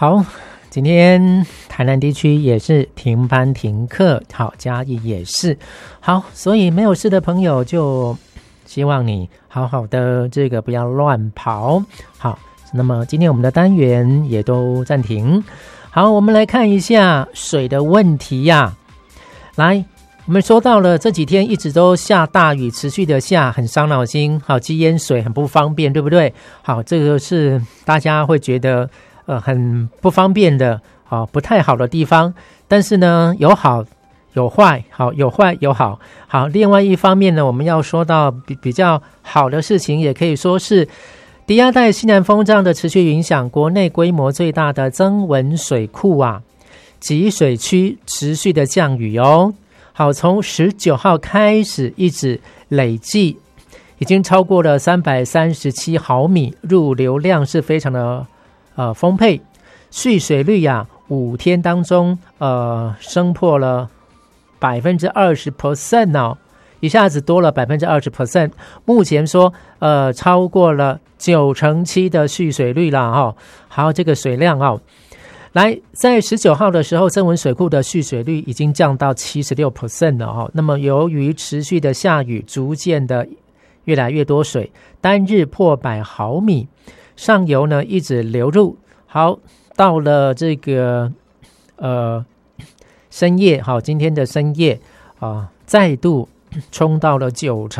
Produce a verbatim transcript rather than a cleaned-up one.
好，今天台南地区也是停班停课，好，嘉义也是好，所以没有事的朋友就希望你好好的这个不要乱跑。好，那么今天我们的单元也都暂停。好，我们来看一下水的问题呀、啊。来，我们说到了这几天一直都下大雨，持续的下，很伤脑筋。好，积淹水很不方便，对不对？好，这个是大家会觉得呃很不方便的，好，不太好的地方。但是呢，有好有坏，好，有坏有好。好，另外一方面呢，我们要说到比比较好的事情，也可以说是低压带西南风这样的持续影响，国内规模最大的曾文水库啊，集水区持续的降雨哦。好，从十九号开始一直累计已经超过了三百三十七毫米，入流量是非常的呃丰沛，蓄水率呀、啊，五天当中呃升破了百分之二十 percent 哦，一下子多了百分之二十 percent， 目前说呃超过了九成七的蓄水率了哈、哦，好，这个水量哦。来，在十九号的时候，曾文水库的蓄水率已经降到 百分之七十六 了哦。那么由于持续的下雨，逐渐的越来越多水，单日破百毫米，上游呢一直流入。好，到了这个呃深夜，好，今天的深夜啊、呃，再度冲到了九成。